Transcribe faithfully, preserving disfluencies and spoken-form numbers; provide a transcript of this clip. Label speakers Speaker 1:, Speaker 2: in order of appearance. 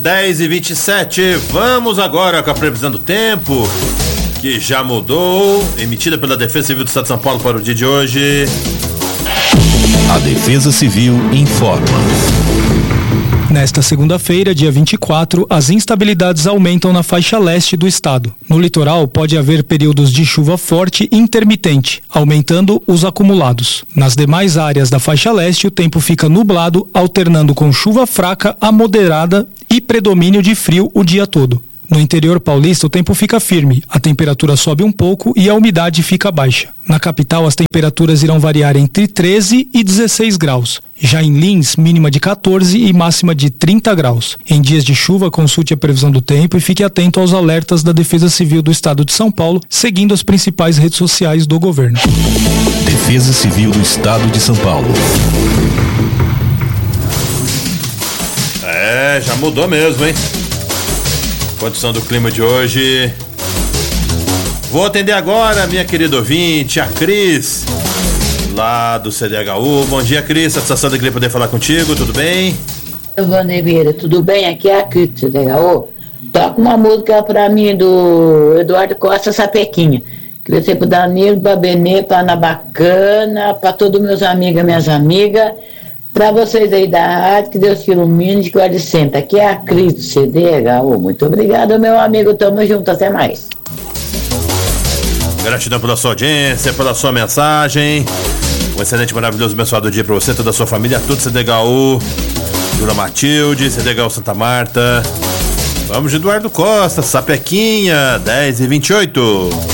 Speaker 1: dez e vinte e sete, vamos agora com a previsão do tempo, que já mudou, emitida pela Defesa Civil do Estado de São Paulo para o dia de hoje.
Speaker 2: A Defesa Civil informa.
Speaker 3: Nesta segunda-feira, dia vinte e quatro, as instabilidades aumentam na faixa leste do estado. No litoral, pode haver períodos de chuva forte e intermitente, aumentando os acumulados. Nas demais áreas da faixa leste, o tempo fica nublado, alternando com chuva fraca a moderada e predomínio de frio o dia todo. No interior paulista, o tempo fica firme, a temperatura sobe um pouco e a umidade fica baixa. Na capital, as temperaturas irão variar entre treze e dezesseis graus. Já em Lins, mínima de quatorze e máxima de trinta graus. Em dias de chuva, consulte a previsão do tempo e fique atento aos alertas da Defesa Civil do Estado de São Paulo, seguindo as principais redes sociais do governo.
Speaker 2: Defesa Civil do Estado de São Paulo.
Speaker 1: É, já mudou mesmo, hein? Condição do clima de hoje. Vou atender agora, minha querida ouvinte, a Cris, lá do C D H U. Bom dia, Cris. Satisfação de poder falar contigo, tudo bem?
Speaker 4: Vandermeira, tudo bem? Aqui é a Cris do C D H U. Toca uma música pra mim do Eduardo Costa Sapequinha. Queria ser pro Danilo, pra Benê, pra Ana Bacana, pra todos meus amigos e minhas amigas. Para vocês aí da rádio, que Deus te ilumine, que guarde sempre. Aqui é a Cris do C D H U. Muito obrigado, meu amigo. Tamo junto, até mais.
Speaker 1: Gratidão pela sua audiência, pela sua mensagem. Um excelente, maravilhoso, abençoado dia para você, toda a sua família, tudo C D H U, Vila Matilde, C D H U Santa Marta. Vamos de Eduardo Costa, Sapequinha, dez e vinte e oito.